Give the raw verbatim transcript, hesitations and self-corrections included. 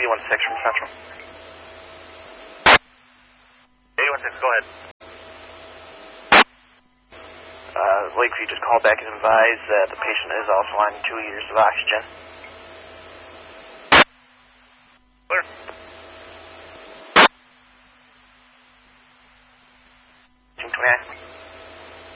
eighty-one six from Central. eighty-one six, go ahead. Uh, Lakeview just called back and advised that the patient is also on two years of oxygen. Clear. two twenty-nine.